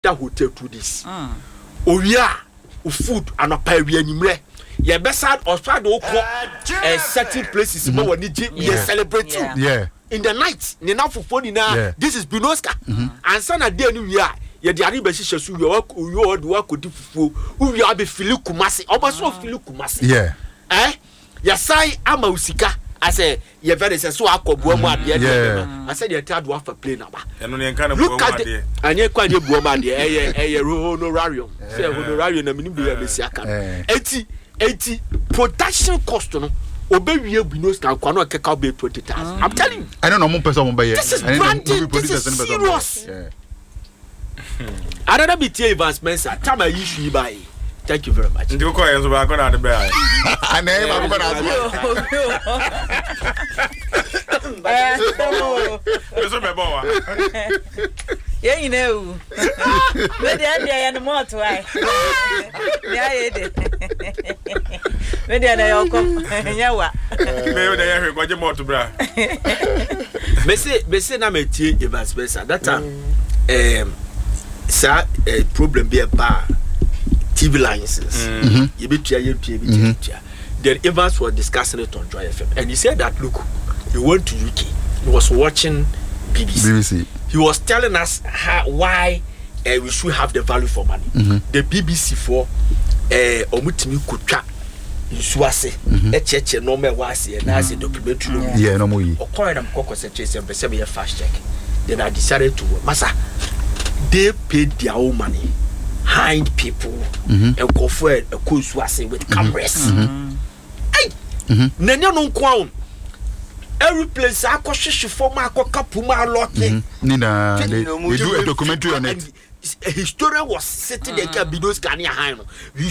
that hotel 2 days. Oya, food and a pie we anymore. Yeah, best side or try to certain places more when you celebrate too. Yeah. In the night, enough for 40 now. This is Binoska. And son of the new year. Yeah, the Ariba Shisha, you work with you. We are be Philip Kumasi, almost so Philip Kumasi. Yeah. Yasai Amausika. I say, you're very so I could go mad. I said, you're tired of a plane number. Look at it. And you're quite a woman, a honorarium. Say, honorarium, a minimum, Messiaka. 80 production cost. Obey you, Binoska, cannot take out 20,000. I'm telling you. I don't know more person by this is branded. This is serious. I don't be Evans Mensa. Time I usually buy. Thank you very much. You call us back on the bear. I never yeah, you know. But then the more to I. Yeah, maybe I come. Yawa. Maybe I hear what more to bra. Messi na meti Evans Mensa. That time, sir, problem be a bar. TV licenses. You be then Evans was discussing it on Joy FM, and he said that look, he went to UK. He was watching BBC. He was telling us why we should have the value for money. The BBC for omutimi kutwa nsuase echeche no me wase na as documentary. Yeah, no more. Okoyam kokko seche be a fast check. Then I decided to massa. They paid their own money. Hind people and go for a course with cameras. Nanya no kwon. Every place I go shish for my kapuma lot. Nina, they do a documentary on it. A historian was sitting there, Binoska near Hino.